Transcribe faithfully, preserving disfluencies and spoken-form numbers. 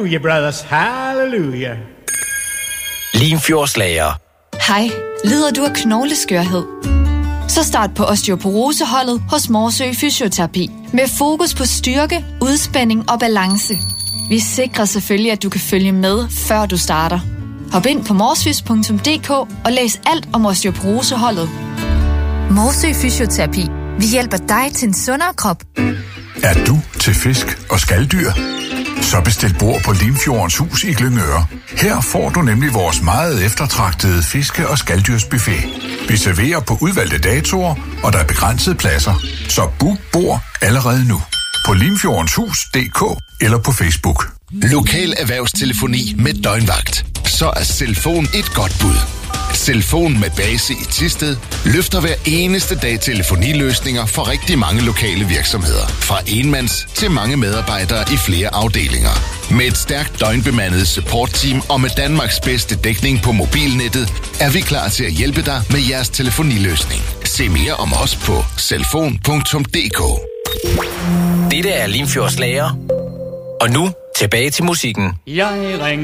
Hallelujah, brothers. Hallelujah. Limfjordslager. Hej, lider du af knogleskørhed? Så start på osteoporoseholdet hos Morsø Fysioterapi. Med fokus på styrke, udspænding og balance. Vi sikrer selvfølgelig, at du kan følge med, før du starter. Hop ind på morsfys punktum d k og læs alt om osteoporoseholdet. Morsø Fysioterapi. Vi hjælper dig til en sundere krop. Er du til fisk og skaldyr? Så bestil bord på Limfjordens Hus i Glyngøre. Her får du nemlig vores meget eftertragtede fiske- og skalddyrsbuffet. Vi serverer på udvalgte datoer, og der er begrænsede pladser. Så book bord allerede nu på limfjordenshus punktum d k eller på Facebook. Lokal erhvervstelefoni med døgnvagt. Så er Selfon et godt bud. Selfon med base i Thisted løfter hver eneste dag telefoniløsninger for rigtig mange lokale virksomheder. Fra enmands til mange medarbejdere i flere afdelinger. Med et stærkt døgnbemandet supportteam og med Danmarks bedste dækning på mobilnettet, er vi klar til at hjælpe dig med jeres telefoniløsning. Se mere om os på selfon punktum d k. Dette er Limfjordslager. Og nu tilbage til musikken. Jeg ringer